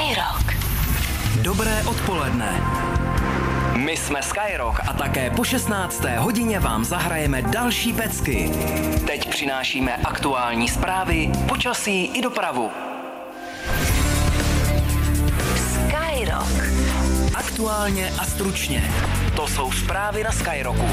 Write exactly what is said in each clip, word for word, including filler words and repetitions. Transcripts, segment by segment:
Skyrock. Dobré odpoledne. My jsme Skyrock a také po šestnácté hodině vám zahrajeme další pecky. Teď přinášíme aktuální zprávy, počasí i dopravu. Skyrock. Aktuálně a stručně. To jsou zprávy na Skyrocku.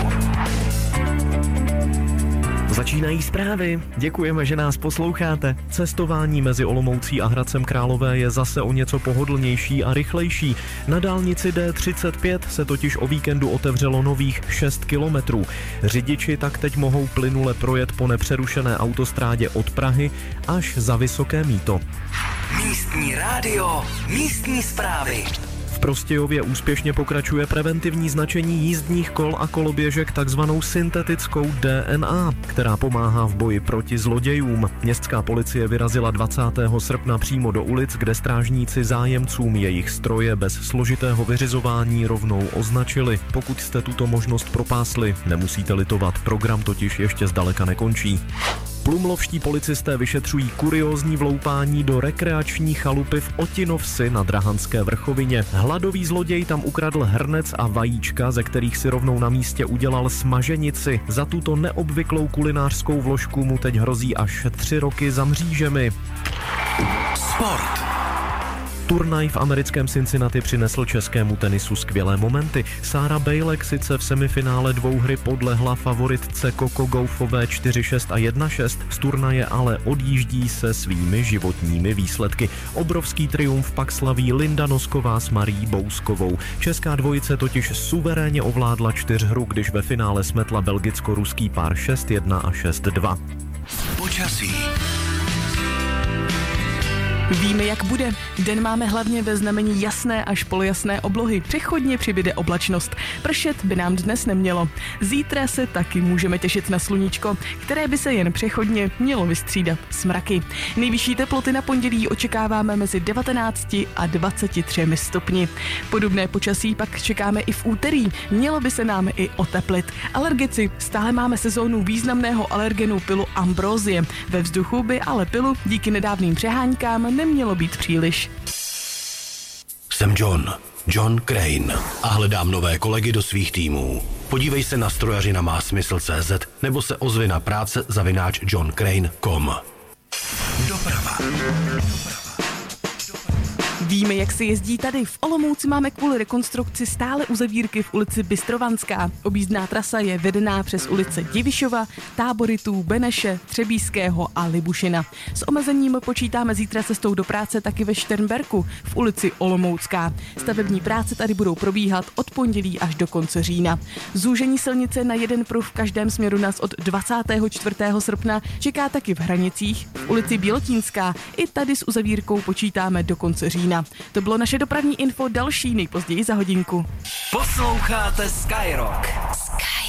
Začínají zprávy. Děkujeme, že nás posloucháte. Cestování mezi Olomoucí a Hradcem Králové je zase o něco pohodlnější a rychlejší. Na dálnici D třicet pět se totiž o víkendu otevřelo nových šest kilometrů. Řidiči tak teď mohou plynule projet po nepřerušené autostrádě od Prahy až za Vysoké Mýto. Místní rádio, místní zprávy. V Prostějově úspěšně pokračuje preventivní značení jízdních kol a koloběžek takzvanou syntetickou D N A, která pomáhá v boji proti zlodějům. Městská policie vyrazila dvacátého srpna přímo do ulic, kde strážníci zájemcům jejich stroje bez složitého vyřizování rovnou označili. Pokud jste tuto možnost propásli, nemusíte litovat, program totiž ještě zdaleka nekončí. Plumlovští policisté vyšetřují kuriózní vloupání do rekreační chalupy v Otinovsi na Drahanské vrchovině. Hladový zloděj tam ukradl hrnec a vajíčka, ze kterých si rovnou na místě udělal smaženici. Za tuto neobvyklou kulinářskou vložku mu teď hrozí až tři roky za mřížemi. Sport. Turnaj v americkém Cincinnati přinesl českému tenisu skvělé momenty. Sarah Bejlek sice v semifinále dvouhry podlehla favoritce Coco Gaufové čtyři šest a jedna šest, z turnaje ale odjíždí se svými životními výsledky. Obrovský triumf pak slaví Linda Nosková s Marií Bouskovou. Česká dvojice totiž suverénně ovládla čtyřhru, když ve finále smetla belgicko-ruský pár šest jedna a šest dva. Počasí. Víme, jak bude. Den máme hlavně ve znamení jasné až polojasné oblohy. Přechodně přibyde oblačnost. Pršet by nám dnes nemělo. Zítra se taky můžeme těšit na sluníčko, které by se jen přechodně mělo vystřídat s mraky. Nejvyšší teploty na pondělí očekáváme mezi devatenácti a dvaceti třemi stupni. Podobné počasí pak čekáme i v úterý. Mělo by se nám i oteplit. Alergici, stále máme sezónu významného alergenu pilu ambrózie. Ve vzduchu by ale pilu díky nedávným přeháňkám nemělo být příliš. Jsem John, John Crane a hledám nové kolegy do svých týmů. Podívej se na strojařina má smysl tečka cé zet nebo se ozvi na práce zavináč john crane tečka com. Doprava. Víme, jak se jezdí tady. V Olomouci máme kvůli rekonstrukci stále uzavírky v ulici Bystrovanská. Objízdná trasa je vedená přes ulice Divišova, Táboritů, Beneše, Třebíského a Libušina. S omezením počítáme zítra cestou do práce taky ve Šternberku v ulici Olomoucká. Stavební práce tady budou probíhat od pondělí až do konce října. Zúžení silnice na jeden pruh v každém směru nás od dvacátého čtvrtého srpna čeká taky v Hranicích, v ulici Bělotínská. I tady s uzavírkou počítáme do konce října. To bylo naše dopravní info, další nejpozději za hodinku. Posloucháte Skyrock. Skyrock.